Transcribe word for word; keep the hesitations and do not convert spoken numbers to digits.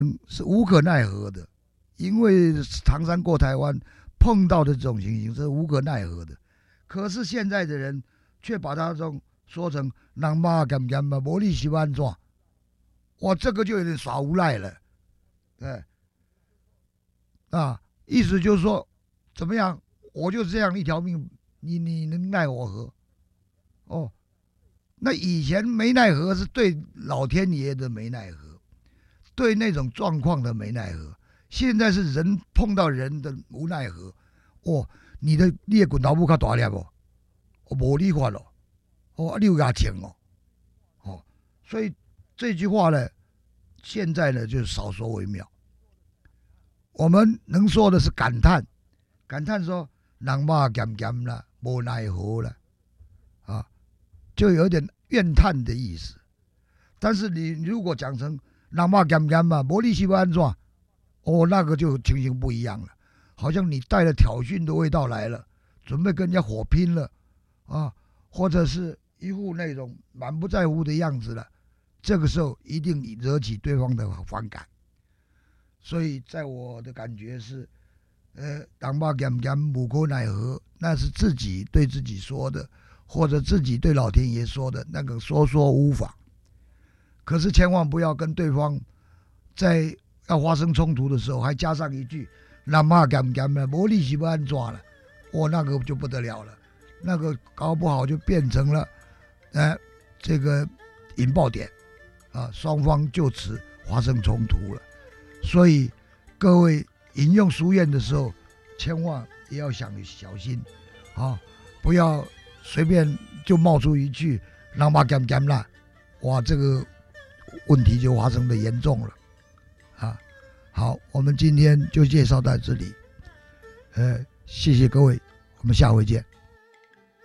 是无可奈何的，因为唐山过台湾碰到的这种情形是无可奈何的。可是现在的人却把它这种说成人妈干干嘛，无你喜欢怎？哇，这个就有点耍无赖了，对，啊，意思就是说，怎么样，我就这样一条命，你你能奈我何？哦，那以前没奈何是对老天爷的没奈何，对那种状况的没奈何。现在是人碰到人的无奈何。哦，你的你的拳头母较大粒哦，我无你法咯。哦，你有牙签哦。哦，所以这句话呢，现在呢就少说为妙。我们能说的是感叹，感叹说人骂咸咸啦，无奈何了，啊，就有点怨叹的意思。但是你如果讲成人骂咸咸嘛，无你是要安怎？哦，那个就情形不一样了，好像你带了挑衅的味道来了，准备跟人家火拼了啊，或者是一副那种满不在乎的样子了，这个时候一定惹起对方的反感。所以在我的感觉是，呃，人骂咸咸无可奈何，那是自己对自己说的，或者自己对老天爷说的，那个说说无妨。可是千万不要跟对方在要发生冲突的时候，还加上一句“人骂咸咸了，无你是要安怎了”，哦，那个就不得了了，那个搞不好就变成了，呃，这个引爆点啊，双方就此发生冲突了。所以各位引用俗谚的时候，千万也要想小心啊，不要随便就冒出一句“人骂咸咸啦”，哇，这个问题就发生的严重了啊。好，我们今天就介绍到这里，呃，谢谢各位，我们下回见。